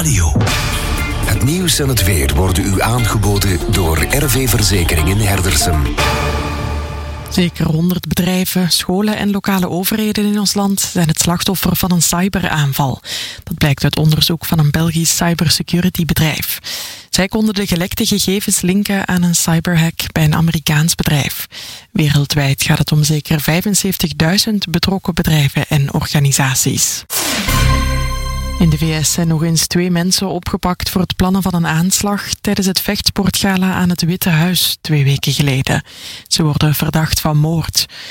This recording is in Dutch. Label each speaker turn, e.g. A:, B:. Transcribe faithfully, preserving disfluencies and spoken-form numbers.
A: Radio. Het nieuws en het weer worden u aangeboden door R V Verzekeringen Herdersum.
B: Zeker honderd bedrijven, scholen en lokale overheden in ons land zijn het slachtoffer van een cyberaanval. Dat blijkt uit onderzoek van een Belgisch cybersecurity-bedrijf. Zij konden de gelekte gegevens linken aan een cyberhack bij een Amerikaans bedrijf. Wereldwijd gaat het om zeker vijfenzeventigduizend betrokken bedrijven en organisaties. In de V S zijn nog eens twee mensen opgepakt voor het plannen van een aanslag tijdens het vechtsportgala aan het Witte Huis twee weken geleden. Ze worden verdacht van moord.